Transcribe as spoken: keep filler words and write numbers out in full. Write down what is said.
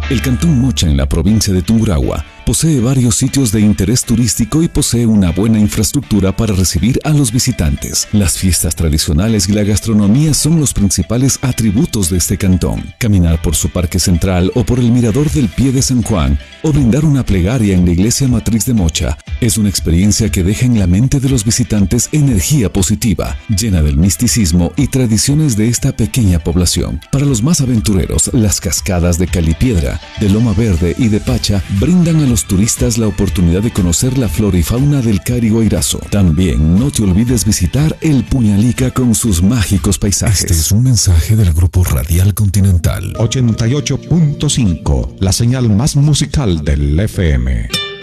El Cantón Mocha en la provincia de Tungurahua posee varios sitios de interés turístico y posee una buena infraestructura para recibir a los visitantes. Las fiestas tradicionales y la gastronomía son los principales atributos de este cantón. Caminar por su parque central o por el mirador del Pie de San Juan o brindar una plegaria en la iglesia matriz de Mocha es una experiencia que deja en la mente de los visitantes energía positiva, llena del misticismo y tradiciones de esta pequeña población. Para los más aventureros, las cascadas de Calipiedra, de Loma Verde y de Pacha brindan a los turistas la oportunidad de conocer la flora y fauna del Cariguairazo. También no te olvides visitar el Puñalica con sus mágicos paisajes. Este es un mensaje del Grupo Radial Continental ochenta y ocho punto cinco, la señal más musical del F M.